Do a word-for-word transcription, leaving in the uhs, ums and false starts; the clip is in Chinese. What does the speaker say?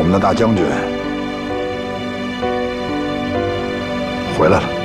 们的大将军回来了。